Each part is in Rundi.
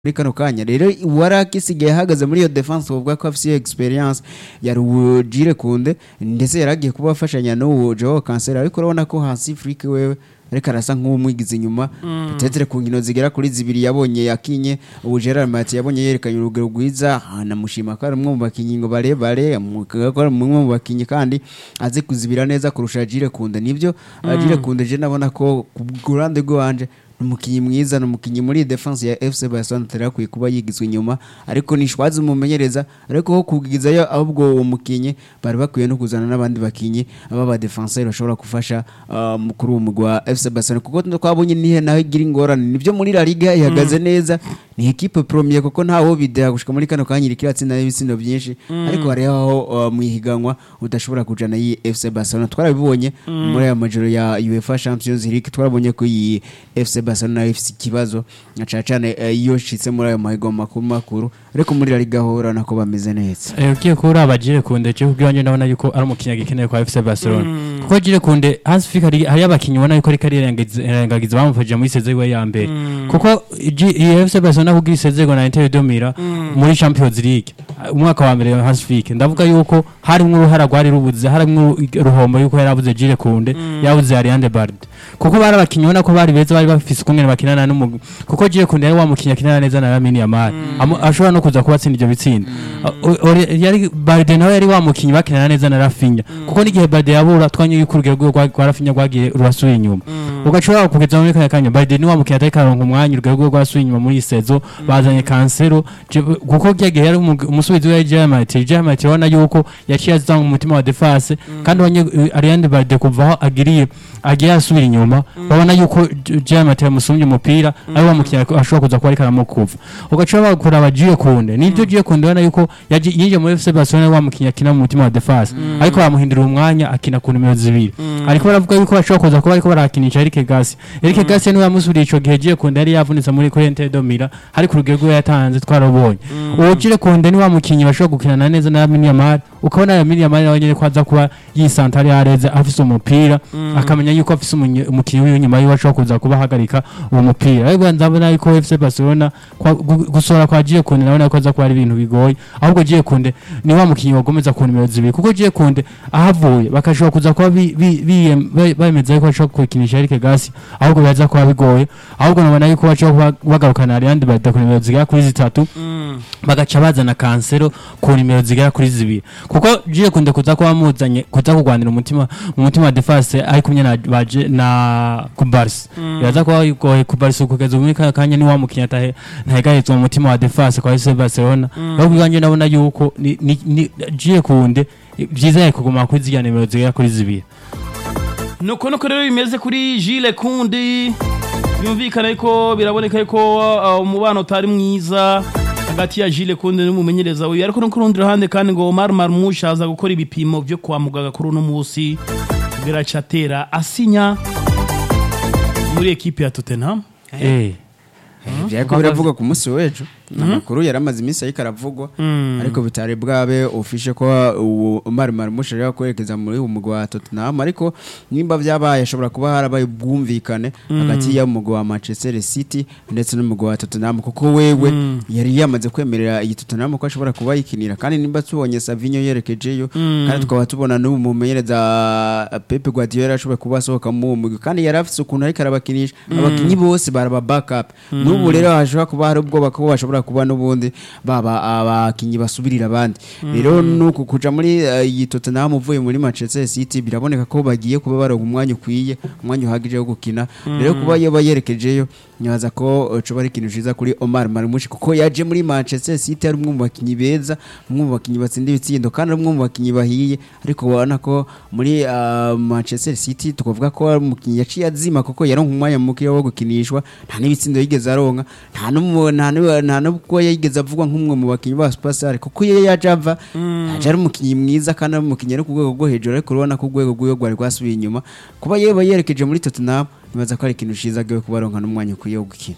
muri kano kanya rero warakisigaye ahagaze muri iyo defense uvuga ko afite experience ya Rugire Kunde ndetse yaragiye kuba afashanya no Joao Cancelo ariko urabona ko hasi Afrique wewe ariko arasa nk'umwigize inyuma tetere ku nkino zigera kuri zibiri yabonye yakinye ubu Gerard Mati yabonye yerekanye urugero rwiza anamushima ko ari umwe mu bakinyi ngo barebare ko ari umwe mu bakinyi kandi azi kuzibira neza kurusha Rugire Kunde nibyo Rugire Kunde je nabona ko ku grande gwanje umukinyi mwiza n'umukinyi muri defense ya FC Barcelona terakwiye kuba yigizwe inyuma ariko nishwazi umumenyereza ariko ho kugizayo ahubwo uwo mukinyi bari bakwiye no kuzana n'abandi bakinyi aba defenseur bashobora gufasha mukuru umugwa FC Barcelona kuko twabonye nihe naho igira ingorane nivyo muri La Liga ihagaze neza ni equipe premier kuko ntaho bideha gushika muri kano kanyiri kiratsinda n'ibisindo byinshi ariko hari aho muhiganwa udashobora kujana yi FC Barcelona twarabibonye muri ya majoro ya UEFA Champions League twarabonye ko yi FC Barcelona ifite ikibazo cyane iyo shitse muri ayo mahigo makuru ariko muri La Liga hora nako bameze neza ugiye kuri abagire Kunde cyo kubwanje ndabona yuko ari umukinya gikeneye kwa FC Barcelona kuko Gire Kunde Hans Flick hari abakinyi ubona yuko ari karirengagiza bamufashije muri sezego ya mbere kuko FC Barcelona kugira sezego na Inter de Milan muri Champions League umwaka wa mbere Hans Flick ndavuga yuko harimo uruhara rwari rubuze harimo ruhombo yuko yarabuze Gire Kunde yabuze Ariane Bard kuko bari abakinyi ubona ko bari beza bari bafise kumwe bakinana n'umugu kuko Gire Kunde yari wamukinya kinana neza na Lamine Yamal ashobora no kuza kubatsinda ibyo bitsinda yari Bard nawe yari wamukinyi bakinana neza na Rafinha kuko n'igihe Bard yabura twanye yukurugero rwa Rafinha rwagiye rurasuye inyuma ugashobora kugeza muri kanya Bard ni wamukinya atari karonka umwanya urugero rwasuye inyuma muri sezo bazanye Cancelo kuko gihe yari umusubizi wa Germain ubona yuko yaciye azanga umutima wa defense kandi wanye Ariane Bard kuvaho agiye asubira inyuma babona yuko Germain yamusumye umupira ari wamukinya ashobora kuza kuba ari karamukuva ugacaba bakora abagiye Kunde nibyo Gire Kunde ubona yuko yije muri FC Barcelona wamukinya kina mu mutima wa defense ariko bamuhindura umwanya akina ku numero 2 ariko baravuga yuko bashobora kuza kuba ariko barakinisha Eric Garcia niwe yamusubiriye ico gihe Gire Kunde yari yavunitse muri Inter de Milan hari ku rugero yatanze twarabonye uwo Gire Kunde ni wamukinya bashobora gukinana neza na Lamine Yamal ukabona Lamine Yamal nawe nyene kwaza kuba yisantari yareze afise umupira akamenya yuko afise umukinnyi w'inyuma yiwe ashobora kuza kuba hagarika uwo mupira ariko ndabona yuko FC Barcelona gusora kwa Gire Kunde nabona ko aza kuba ari ibintu bigoye ahubwo Gire Kunde ni wa mukinnyi wagomeza ku numero 2 kuko Gire Kunde ahavuye bakashobora kuza kuba bemeza yuko ashobora kukinisha Eric Garcia ahubwo baza kuba bigoye ahubwo nabona yuko bashobora kubagarukana Ariane Bard ku numero zigera kuri 3 bagaca bazana Cancelo ku numero zigera kuri 2 kuko Gire Kunde kuza kuba muzanye kuza kugwanira umutima wa defense ari kumwe na Kubarsi yaza kuba yuko Kubarsi kugeza muri kanya ni wa mukinya ntahegahezwa mu mutima wa defense kwa FC Barcelona ahubwo bwanje nabona yuko ni Gire Kunde byiza yakuguma kuri zya nimero zigera kuri 2 nuko rero bimeze kuri Gire Kunde yumvikana yuko biraboneka yuko umubano utari mwiza hagati ya Gire Kunde n'umumenyereza we ariko no kurundi ruhande kandi ngo Omar Marmoush aza gukora ibipimo byo kwa muganga kuri uno munsi biracatera asinya muri equipe ya Tottenham byako biravuga ku munsi wejo namakuru yaramaze iminsi ayika aravugwa ariko bitare bwabe official ko Omar Marmoush ari kwerekeza muri umugwa wa Tottenham ariko nimba byabaye ashobora kuba harabaye bwumvikane hagati ya umugwa wa Manchester City ndetse n'umugwa wa Tottenham kuko wewe yari yamaze kwemerera iyi Tottenham ko ashobora kuba yikinira kandi nimba tubonye Savinho yerekejeyo kandi tukaba tubona n'umumenyereza Pep Guardiola ashobora kuba asohoka mu mugwa kandi yarafise ukuntu ariko arabakinisha abakinyi bose baraba backup n'ubu rero hashobora kuba hari ubwoba ko bashobora kuba n'ubundi baba abakinyi basubirira abandi rero nuko kuja muri iyi Tottenham uvuye muri Manchester City biraboneka ko bagiye kuba baronka umwanya ukwiye umwanya uhagije wo gukina rero kuba yerekejeyo nyaza ko coba ari ikintu ciza kuri Omar Marmoush kuko yaje muri Manchester City ari umwe mu bakinyi beza umwe mu bakinyi batsinda ibitsindo kandi umwe mu bakinyi bahiye ariko ubona ko muri Manchester City tukavuga ko ari umukinyi yaciye azima kuko yaronka umwanya muke wo gukinishwa nta n'ibitsindo yigeze aronka nta nubwo yigeze avugwa nk'umwe mu bakinyi ba Superstar kuko yaje ava yaje ari umukinyi mwiza kandi ari umukinyi ari ku rwego rwo hejuru ariko urabona ko urwego rw'iyo rwari rwasubiye inyuma kuba yerekeje muri Tottenham bibaza ko ari ikintu ciza gawe kubaronka n'umwanya ukwiye wo gukina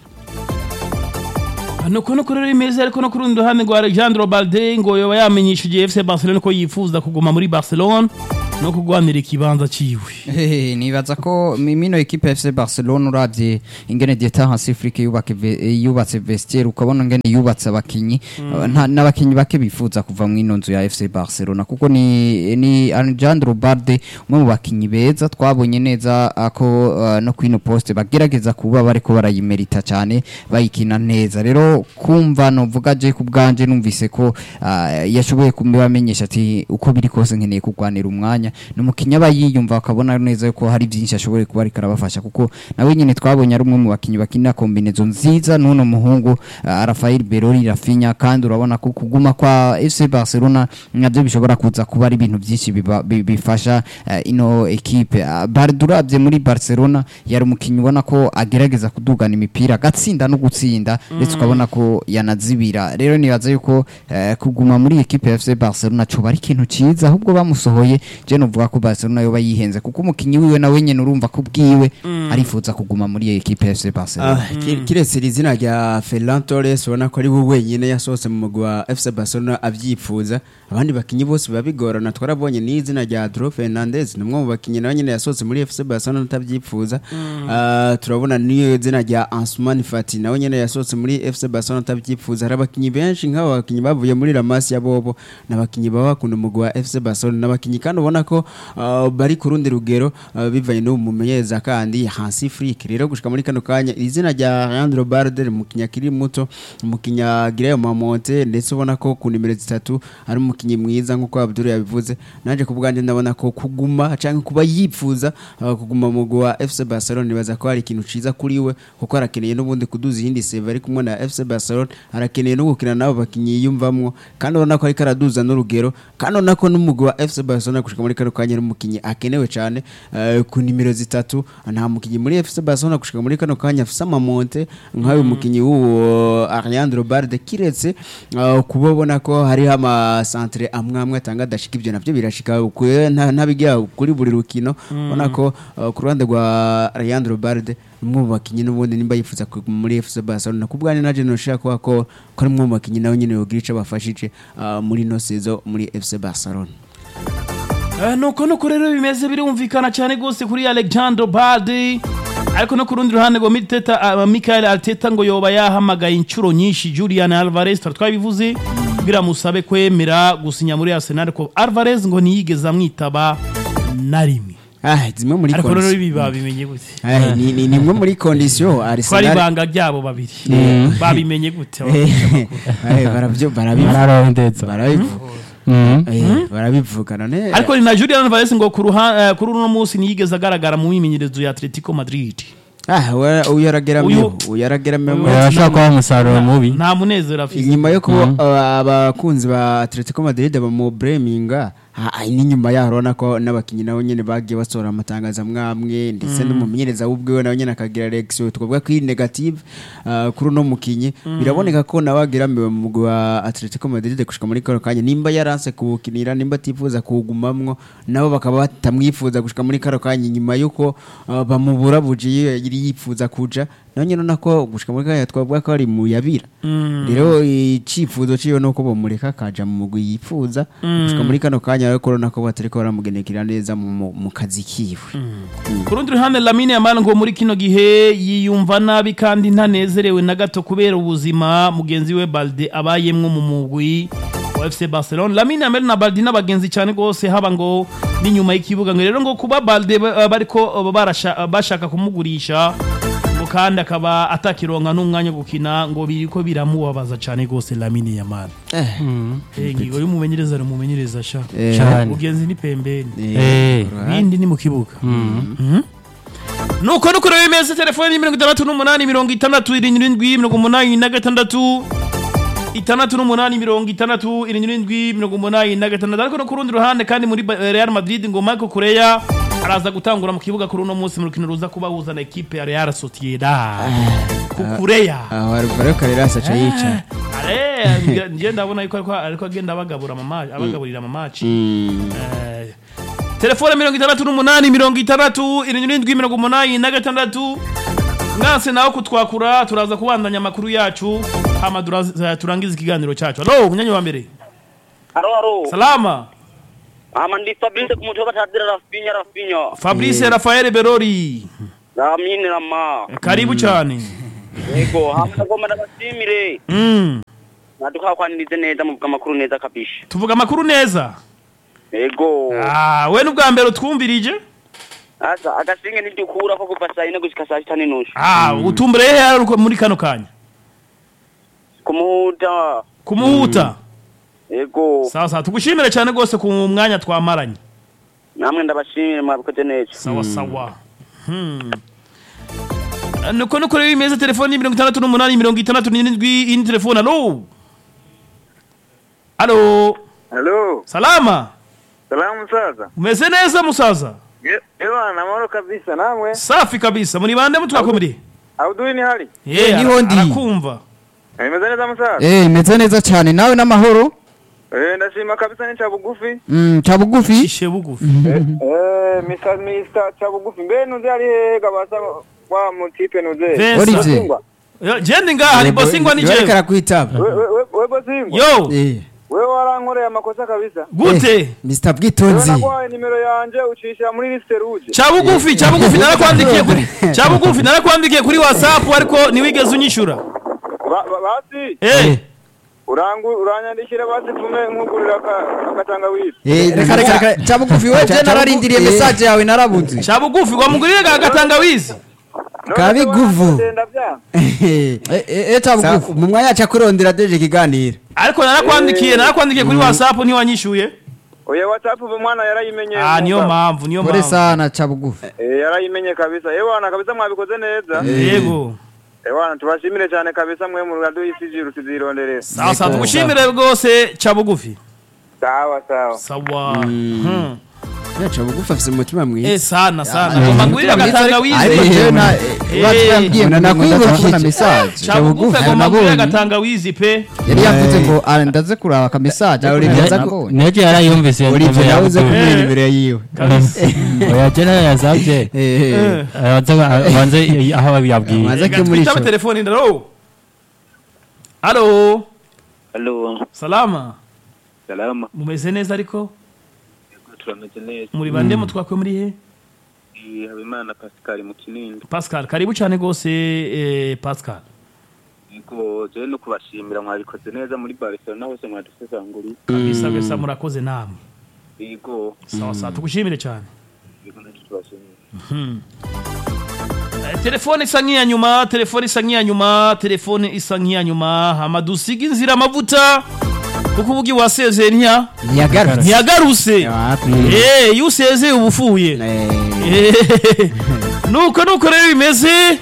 nuko rero imeze ariko no kurundi ruhande rwa Alejandro Balde ngo yoba yamenyishije FC Barcelona ko yifuza kuguma muri Barcelona no kugwanira ikibanza ciwe. Nibaza ko mino equipe FC Barcelona uravye ingene Dieta Hansifrike yubatse vestiaire ukabona ngene yubatse abakinyi n'abakinyi bake bifuza kuva mu ino nzu ya FC Barcelona kuko ni Alejandro Balde umwe mu bakinyi beza twabonye neza ako no kwino poste bagerageza kuba bariko barayimerita cyane bayikina neza rero kumva no vuga je ku bwanje numvise ko yashoboye kumubamenyesha ati uko biri kose nkeneye kugwanira umwanya n'umukinya bayiyumva akabona neza ko hari byinshi ashoboye kuba ariko arabafasha kuko nawe nyine twabonye ari umwe mu bakinyi bakina kombinezo nziza n'uno muhungu Rafael Berori Rafinha kandi urabona ko kuguma kwa FC Barcelona nabyo bishobora kuza kuba ari ibintu byinshi bifasha ino equipe Bardurabye muri Barcelona yari umukinyi ubona ko agerageza kudugana imipira gatsinda no gutsinda ndetse ukabona ko yanazibira rero nibaza yuko kuguma muri equipe ya FC Barcelona cyo bari ikintu ciza ahubwo bamusohoye je novuga ko Barcelona yo bayihenze kuko umukinyi wiwe nawe nyene urumva ko bwiwe arifuza kuguma muri equipe ya FC Barcelona kiretse izina rya Ferran Torres ubona ko ari we wenyine yasohotse mu mugwi wa FC Barcelona avyifuza abandi bakinyi bose babigorana twarabonye ni izina rya Dro Fernandez numwe mu bakinyi nawe nyene yasohotse muri FC Barcelona atavyifuza turabona niyo izina rya Antoine Fati nawe nyene yasohotse muri FC Barcelona atavyifuza hari abakinyi benshi nk'aba bakinyi bavuye muri La Masia bobo n'abakinyi babakunda umugwi wa FC Barcelona n'abakinyi kandi ubona ko bari ku rundi rugero bivanye no mumenyereza kandi Hansi Flick rero gushika muri kano kanya izina rya Alejandro Balde umukinya kiri muto umukinya Guillermo Monte ndetse ubona ko ku nimero 3 ari umukinyi mwiza nkuko Abdul yabivuze naje kubwanje ndabona ko kuguma canke kuba yipfuza kuguma mu mugwi wa FC Barcelona nibaza ko ari ikintu ciza kuri we kuko arakeneye n'ubundi kuduza iyindi save ari kumwe na FC Barcelona arakeneye no gukina nabo bakinyi yumvamwo kandi ubona ko ari karaduza n'urugero kandi ubona ko n'umugwi wa FC Barcelona gushika muri kano kanya n'umukinyi akenewe cyane ku nimero 3 nta mukinyi muri FC Barcelona gushika muri kano kanya afisa amamonte nk'ayo mukinyi w'uwo Alejandro Balde kiretse kubona ko hari ama centre amwe atanga dashika ibyo navyo birashika ntabigira kuri buri rukino ubona ko ku ruhande rwa Alejandro Balde umwe bakinyi n'ubundi nimba yifuza muri FC Barcelona kubwane naje no shaka ko ari umwe bakinyi nawe nyine yogira ico bafashije muri no season muri FC Barcelona nuko rero bimeze birumvikana cyane gose kuri Alejandro Balde ariko no kurundi ruhande ngo Mikel Arteta ngo yoba yahamagaye incuro nyinshi Julian Alvarez twabivuze biramusabe kwemera gusinya muri Arsenal ko Alvarez ngo niyigeze amwitaba na rimwe zimwe muri ariko rero biba bimenye gute ni nimwe muri condition Arsenal kwari banga ryabo babiri babimenye gute barabivuga none ariko ni na Julian Alvarez ngo kuri uno munsi niyigeze agaragara mu mimenyerezo ya Atletico Madrid uyaragera memo yashaka kwa umusaruro mubi nta munezero afite inyuma yo ko abakunzi ba Atletico Madrid bamu Breminga n'inyuma yarona ko n'abakinyi nabo nyene bagiye basohora amatangaza mwamwe ndetse n'umumenyereza w'ubwewe nawe nyene akagira reaction twavuga ko negative kuri no mukinyi biraboneka ko nawageramiwe mu mugwi wa Atletico Madrid gushika muri kano kanya nimba yaranse kukinira nimba atifuza kugumamwo nabo bakaba batamwifuza gushika muri kano kanya nyuma yuko bamubura bujiye yiri yifuza kuja nanye nako gushika muri kanya twavuga ko ari mu yabira rero icifuzo ciyo nuko bomureka kaja mu mugwi yifuza gushika muri kano kanya ariko nako batariko baramugenekira neza mu kazi kiwe kurundi ruhande Lamine Yamal ngo muri kino gihe yiyumva nabi kandi ntanezerewe na gato kubera ubuzima mugenzi we Balde abayemwe mu mugwi wa FC Barcelona Lamine Yamal na Balde n'abagenzi cyane gose haba ngo n'inyuma y'ikibuga ngo rero ngo kuba Balde bariko bashaka kumugurisha kandi akaba atakironka n'umwanya gukina ngo biriko biramubabaza cyane gose Lamine Yamal ngigo y'umumenyereza n'umumenyereza sha ugenzi ni pembeni bindi ni mu kibuga nuko rero bimeze telefone 68 686 ariko no kurundi ruhande kandi muri Real Madrid ngo Marco Correa araza gutangura mu kibuga kuri uno munsi mu rukino ruza kubahuza na equipe ya Real Sociedad Correa Alvaro Carreras acha yica nje ndabona yuko ariko agenda abagaburira amamatch telefone 68 Ngase nawe kutwakura turaza kubandanya makuru yacu hama turangiza ikiganiro cyacu. Allo munyanyi wa mbere. Aro. Salama. Ndi Fabrice ku mutoba tadira Rafinha. Fabrice Rafael Berori. Ramine Rama. Karibu cyane. Yego, hamwe ngoma ndabashimire. Naduka kwanirize neza muvuga makuru neza kabisha. Tuvuga makuru neza. Yego. We n'ubwa mbere utwumvirije? Asa agasinge nidukura ko kuva saa 4 gushika saa 6 n'inushu. Utumbere he muri kano kanya? Kumuhuta. Yego. Sawa tugushimire cyane gose ku mwanya twamaranye. Namwe ndabashimire mwabikoze neza. Sawa. Nuko kuri imeze telefoni 68 ini telefoni. Allo. Salama. Salamu musaza. Umeze neza musaza? Ewa namoro kabisa namwe. Safi kabisa. Muri bande mutwako muri? Abdui ni hali? Niho ndi. Arakumva. Imeze neza musaza? Imeze neza cyane nawe n'amahoro. Ndashima kabisa ni Chabugufi. Chabugufi? Ishe bugufi. Mr. Chabugufi. Mbe nuze ari hega basa kwa mutipe nuze. Olivier. Jendi ngaha ari Bosingwa ni jewe. Rekera kwitaba. We Bosingwa. Yo. Wewe warankoreye amakosa kabisa. Gute? Mr. Bwitonzi. Nakuhaye nimero yanje ucisha muri liste rouge. Chabugufi narakwandikiye kuri WhatsApp ariko niwigeze unyishura. Basi. Uranyandikira basi tume nkugurira akatangawizi. Reka Chabugufi wewe nararindiriye message yawe narabuze. Chabugufi wamugurire agatangawizi. Kabiguvu. Chabugufi mu mwanya aca kurondera deje kiganira. Ariko narakwandikiye kuri WhatsApp ntiwanyishuye. Oya WhatsApp umwana yarayimenye. Niyo mpamvu. Pole sana Chabugufi. Yarayimenye kabisa. Ewana kabisa mwabikoze neza. Yego. Ewana tubashimire cyane kabisa mwe mu rwanda y'isijiro tuzironderera. Sawa tugushimire rwose Chabugufi. Sawa. Yacha bugufi afise umutima mwiza. Sana. Bagurira agatangawizi. Batwambwiye nakwibukije message. Chabugufi agomba agatangawizi pe. Yari yavuze ngo ndaze kuraba ka message. Neje yarayumvise. Olivier yavuze kumenya imbere yiwe. Oya jena yazavye. Banze aho babiyabwiye. Maze ke muri show. Telefone ndaro. Allo. Salama. Mumeze neza ariko? Turameze neza. Muri bande mutwakwe muri he? Habimana Pascal mu Kinindo. Pascal karibu cyane gose Pascal. Yego je no kubashimira mwabikoze neza muri Barcelona hose mwadusesanguri. Kabisa murakoze namwe. Yego. Sawa tugushimire cyane. Yego natubashimire. Telefone isa nk'iya Hamadusiga inzira amavuta. Kuko ubugi wasezeye ntiyagarutse. Yusezeye ubufuye. Nuko rero bimeze.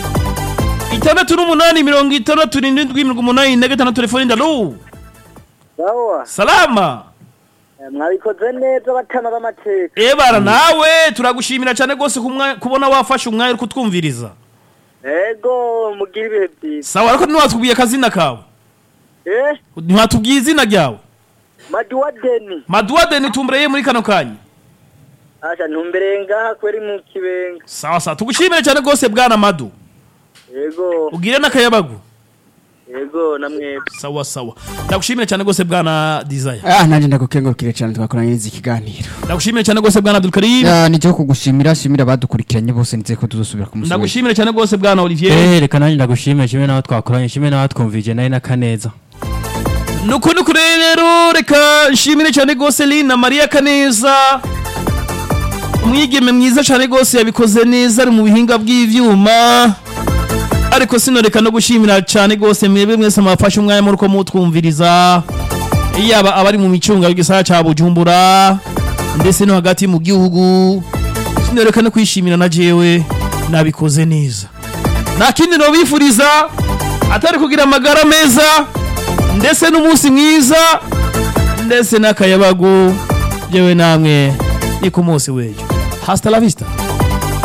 68 telefone ndalo. Salama. Mwabikoze neza batama b'amateka. Bara nawe turagushimira cyane gose kubona wafashe umwanya uri kutwumviriza. Ego mugira ibihe byiza. Sawa ariko ntiwatubwiye akazina kawe. Ntiwatubwiye izina ryawe. Maduwadeni tumbereye muri kano kanya. Acha ntumbereye ngaha kweri mu Kibenga. Sawa tugushimire cyane gose bwana Madu. Yego. Ugire n'akayabagu. Yego namwe. Sawa. Ndagushimire cyane gose bwana Desire. Nanje ndagukengurukire cyane twakoranye izi kiganiro. Ndagushimire cyane gose bwana Abdul Karim. Ni cyo kugushimira badukurikiranye bose nitse ko tuzosubira kumusubira. Ndagushimire cyane gose bwana Olivier. Reka nanje ndagushimire cyane nawe twakoranye cyane nawe twumvije naye nakaneza. Nuko rero reka nshimire cyane gose Lina Maria Kaneza. Umwigeme mwiza cyane gose yabikoze neza ari mu bihinga bw'ivyuma. Ariko sinoreka no gushimira cyane gose mwebwe mwese mafashe umwanya muri ko mutwumviriza. Yaba abari mu micunga y'Igisara ca Bujumbura ndetse no hagati mu gihugu. Sinoreka no kwishimira na jewe nabikoze neza. Nakindi no bifuriza atari kugira amagara meza ndetse n'umunsi mwiza ndetse n'akayabagu jewe namwe ni ku munsi wejo. Hasta la vista.